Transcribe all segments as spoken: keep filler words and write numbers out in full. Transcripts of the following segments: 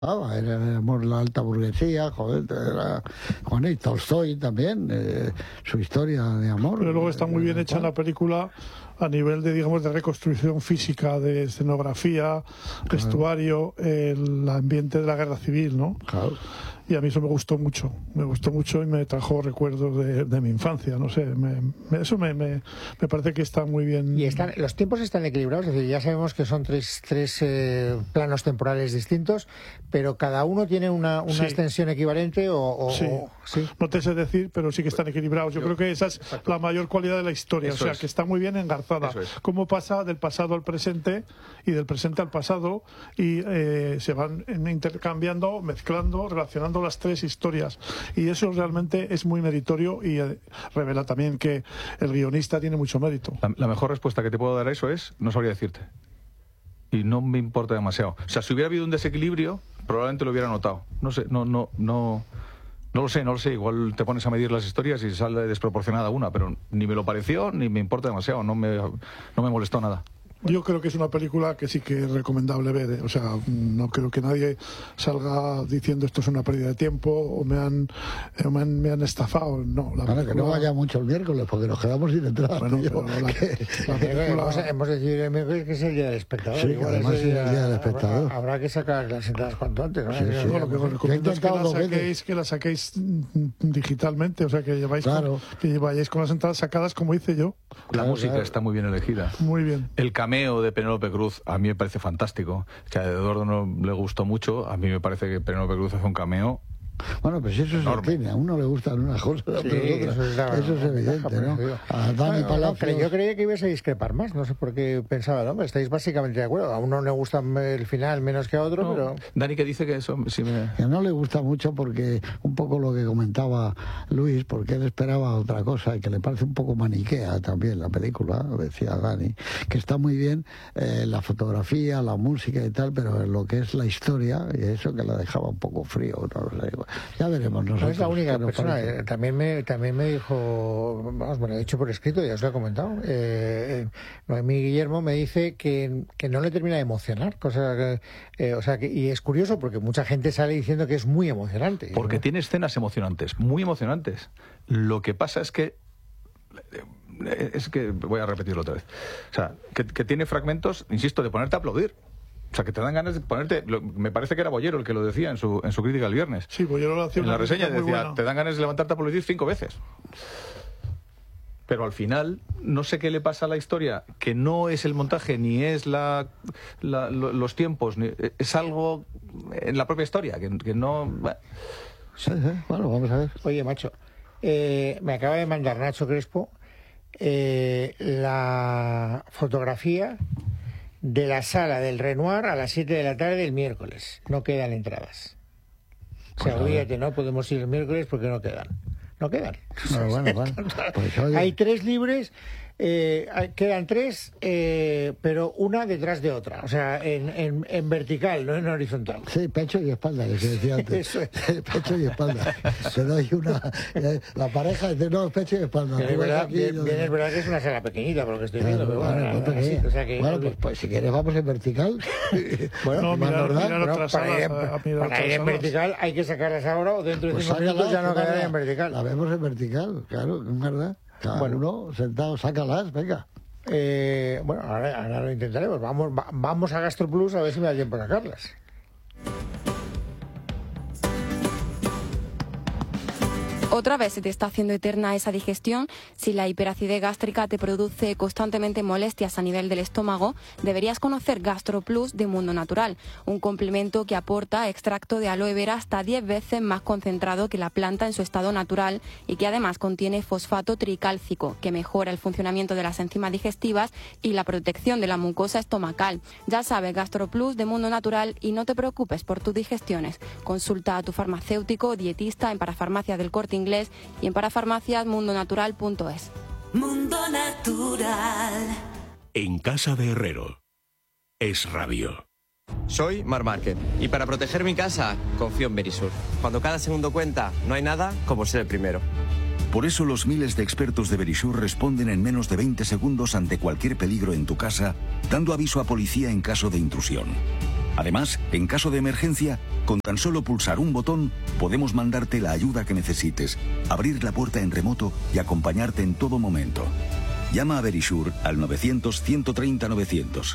Ah, éramos la alta burguesía, joder, era, bueno, y Tolstoy también, eh, su historia de amor. Pero luego está muy bien hecha en la película a nivel de, digamos, de reconstrucción física, de escenografía, vestuario, el ambiente de la guerra civil, ¿no? Claro. Y a mí eso me gustó mucho, me gustó mucho y me trajo recuerdos de, de mi infancia, no sé, me, me, eso me, me, me parece que está muy bien. Y están, los tiempos están equilibrados, es decir, ya sabemos que son tres, tres eh, planos temporales distintos, pero cada uno tiene una, una sí. extensión equivalente o, o, sí. o sí. No te sé decir, pero sí que están equilibrados. Yo, Yo creo que esa es exacto. la mayor cualidad de la historia, eso o sea, es. que está muy bien engarzada. Es. Cómo pasa del pasado al presente y del presente al pasado y eh, se van intercambiando, mezclando, relacionando las tres historias. Y eso realmente es muy meritorio y eh, revela también que el guionista tiene mucho mérito. La, la mejor respuesta que te puedo dar a eso es, no sabría decirte. Y no me importa demasiado. O sea, si hubiera habido un desequilibrio, probablemente lo hubiera notado. No sé, no, no, no... No lo sé, no lo sé. Igual te pones a medir las historias y sale desproporcionada una, pero ni me lo pareció ni me importa demasiado. No me, no me molestó nada. Yo creo que es una película que sí que es recomendable ver, ¿eh? O sea, no creo que nadie salga diciendo esto es una pérdida de tiempo o me han, eh, me han, me han estafado. No, la Para película... que no vaya mucho el miércoles, porque nos quedamos sin entrada. Bueno, tío, la, que... la película... hemos, hemos decidido el miércoles que es el día del espectador. Sí, que además es el día del espectador. Habrá, habrá que sacar las entradas cuanto antes, ¿no? Sí, sí, no, lo que os recomiendo es que la, saquéis, que la saquéis digitalmente, o sea, que lleváis claro. con, que vayáis con las entradas sacadas como hice yo. La claro, música claro. está muy bien elegida. Muy bien. El cameo de Penélope Cruz a mí me parece fantástico. Que a Eduardo no le gustó mucho, a mí me parece que Penélope Cruz hace un cameo. Bueno, pues eso enorme. Es el cine, a uno le gustan unas cosas, a sí, otras eso, es la, eso es evidente, ¿no? A Dani bueno, Palacios... no, yo creía que ibas a discrepar más, no sé por qué pensaba, ¿no? Estáis básicamente de acuerdo, a uno le gusta el final menos que a otro, No. pero... Dani, que dice que eso sí me... Que no le gusta mucho porque, un poco lo que comentaba Luis, porque él esperaba otra cosa y que le parece un poco maniquea también la película, decía Dani, que está muy bien eh, la fotografía, la música y tal, pero lo que es la historia, y eso que la dejaba un poco frío, no lo sé, ya veremos. No es la única persona, parece. eh, también me también me dijo, vamos, me lo he dicho por escrito, ya os lo he comentado, eh, eh, Noemí Guillermo me dice que, que no le termina de emocionar, cosa que, eh, o sea, que, y es curioso porque mucha gente sale diciendo que es muy emocionante. Porque ¿no? tiene escenas emocionantes, muy emocionantes. Lo que pasa es que es que voy a repetirlo otra vez. O sea, que, que tiene fragmentos, insisto, de ponerte a aplaudir. O sea, que te dan ganas de ponerte... Lo, me parece que era Bollero el que lo decía en su, en su crítica el viernes. Sí, Bollero lo hacía en la reseña decía, buena. Te dan ganas de levantarte a aplaudir cinco veces. Pero al final, no sé qué le pasa a la historia, que no es el montaje, ni es la, la lo, los tiempos, ni, es algo en la propia historia, que, que no... Bueno. Sí, sí. Bueno, vamos a ver. Oye, macho, eh, me acaba de mandar Nacho Crespo eh, la fotografía de la sala del Renoir a las siete de la tarde el miércoles. No quedan entradas. O sea, olvídate, no podemos ir el miércoles porque no quedan. No quedan. Bueno, bueno, bueno. Pues, oye... Hay tres libres, eh, quedan tres, eh, pero una detrás de otra. O sea, en, en, en vertical, no en horizontal. Sí, pecho y espalda, que se decía antes. Eso es. Pecho y espalda. Te doy una... La pareja dice, no, pecho y espalda. Bien, es verdad, aquí, bien, no, bien, no. es verdad que es una sala pequeñita, por lo que estoy viendo. Claro, Pero bueno, bueno, bueno, así, o sea que, bueno pues, pues si quieres vamos en vertical. Bueno, no, mirar, ¿verdad? mirar Bueno, otras para salas, ir, en, a, a mirar para otras ir en salas. vertical hay que sacarlas ahora o dentro de Pues cinco minutos ya no sácalas, quedaría la- en vertical. La vemos en vertical, claro, es verdad. Cada Bueno. uno sentado, sácalas, venga. Eh, bueno, ahora, ahora lo intentaremos. Vamos, va- vamos a Gastroplus a ver si me da tiempo a sacarlas. Otra vez se te está haciendo eterna esa digestión. Si la hiperacidez gástrica te produce constantemente molestias a nivel del estómago, deberías conocer GastroPlus de Mundo Natural, un complemento que aporta extracto de aloe vera hasta diez veces más concentrado que la planta en su estado natural y que además contiene fosfato tricálcico, que mejora el funcionamiento de las enzimas digestivas y la protección de la mucosa estomacal. Ya sabes, GastroPlus de Mundo Natural, y no te preocupes por tus digestiones. Consulta a tu farmacéutico o dietista en Parafarmacia del Corte Inglés y en parafarmacias mundo natural punto es. Mundo Natural. En casa de Herrero. Es rabio. Soy Mar Márquez y para proteger mi casa confío en Verisur. Cuando cada segundo cuenta, no hay nada como ser el primero. Por eso los miles de expertos de Verisur responden en menos de veinte segundos ante cualquier peligro en tu casa, dando aviso a policía en caso de intrusión. Además, en caso de emergencia, con tan solo pulsar un botón, podemos mandarte la ayuda que necesites, abrir la puerta en remoto y acompañarte en todo momento. Llama a Verisure al novecientos, ciento treinta, novecientos.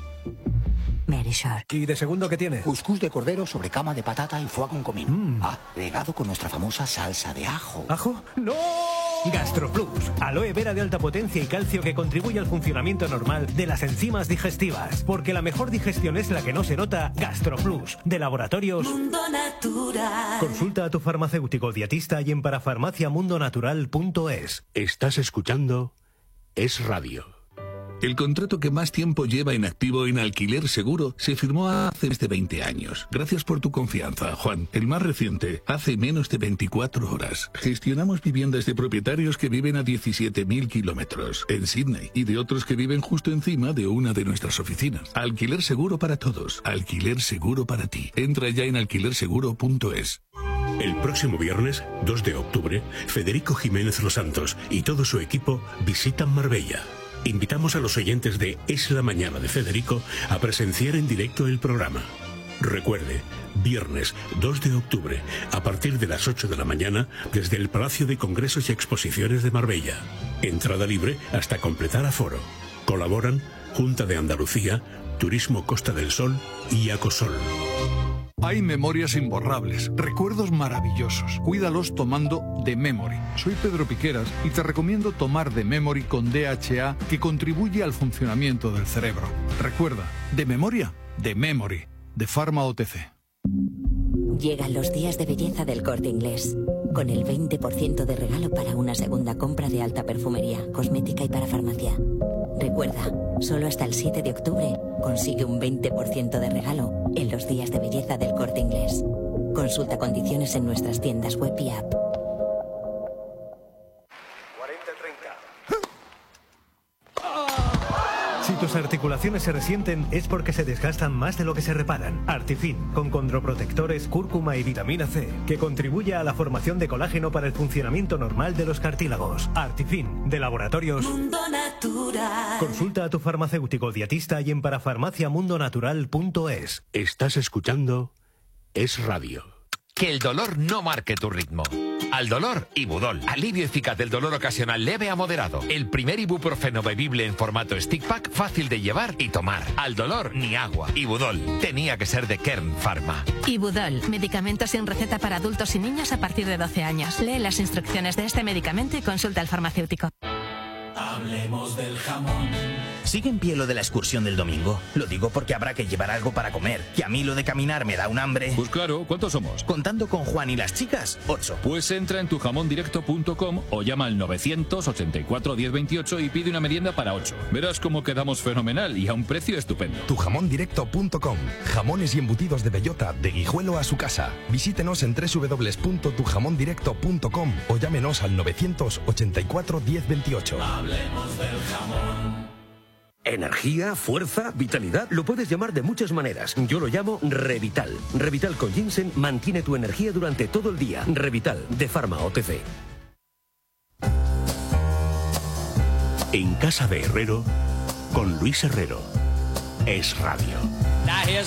Verisure. ¿Y de segundo qué tiene? Cuscús de cordero sobre cama de patata y foie con comino. Mm. Ah, regado con nuestra famosa salsa de ajo. ¿Ajo? ¡No! GastroPlus, aloe vera de alta potencia y calcio que contribuye al funcionamiento normal de las enzimas digestivas. Porque la mejor digestión es la que no se nota. GastroPlus, de Laboratorios Mundo Natural. Consulta a tu farmacéutico dietista y en parafarmacia mundo natural punto es. Estás escuchando Es Radio. El contrato que más tiempo lleva en activo en Alquiler Seguro se firmó hace más de veinte años. Gracias por tu confianza, Juan. El más reciente, hace menos de veinticuatro horas. Gestionamos viviendas de propietarios que viven a diecisiete mil kilómetros en Sydney y de otros que viven justo encima de una de nuestras oficinas. Alquiler Seguro para todos. Alquiler Seguro para ti. Entra ya en alquiler seguro punto es. El próximo viernes, dos de octubre, Federico Jiménez Los Santos y todo su equipo visitan Marbella. Invitamos a los oyentes de Es la Mañana de Federico a presenciar en directo el programa. Recuerde, viernes dos de octubre, a partir de las ocho de la mañana, desde el Palacio de Congresos y Exposiciones de Marbella. Entrada libre hasta completar aforo. Colaboran Junta de Andalucía, Turismo Costa del Sol y Acosol. Hay memorias imborrables, recuerdos maravillosos. Cuídalos tomando The Memory. Soy Pedro Piqueras y te recomiendo tomar The Memory con D H A, que contribuye al funcionamiento del cerebro. Recuerda, de memoria, The Memory, de Pharma O T C. Llegan los días de belleza del Corte Inglés, con el veinte por ciento de regalo para una segunda compra de alta perfumería, cosmética y para farmacia. Recuerda, solo hasta el siete de octubre consigue un veinte por ciento de regalo en los días de belleza del Corte Inglés. Consulta condiciones en nuestras tiendas web y app. Si tus articulaciones se resienten es porque se desgastan más de lo que se reparan. Artifin, con condroprotectores, cúrcuma y vitamina C, que contribuye a la formación de colágeno para el funcionamiento normal de los cartílagos. Artifin, de Laboratorios Mundo Natural. Consulta a tu farmacéutico dietista y en parafarmacia mundo natural punto es. Estás escuchando Es Radio. Que el dolor no marque tu ritmo. Al dolor, Ibudol. Alivio eficaz del dolor ocasional leve a moderado. El primer ibuprofeno bebible en formato stick pack, fácil de llevar y tomar. Al dolor, ni agua. Ibudol. Tenía que ser de Kern Pharma. Ibudol. Medicamento sin receta para adultos y niños a partir de doce años. Lee las instrucciones de este medicamento y consulta al farmacéutico. Hablemos del jamón. ¿Sigue en pie lo de la excursión del domingo? Lo digo porque habrá que llevar algo para comer. Que a mí lo de caminar me da un hambre. Pues claro, ¿cuántos somos? Contando con Juan y las chicas, ocho. Pues entra en tu jamón directo punto com o llama al novecientos ochenta y cuatro diez veintiocho y pide una merienda para ocho. Verás cómo quedamos fenomenal y a un precio estupendo. tu jamón directo punto com. Jamones y embutidos de bellota, de Guijuelo a su casa. Visítenos en doble u doble u doble u punto tu jamón directo punto com o llámenos al novecientos ochenta y cuatro diez veintiocho. Hablemos del jamón. Energía, fuerza, vitalidad, lo puedes llamar de muchas maneras. Yo lo llamo Revital. Revital con ginseng mantiene tu energía durante todo el día. Revital, de Pharma O T C. En casa de Herrero, con Luis Herrero. Es Radio. Now here's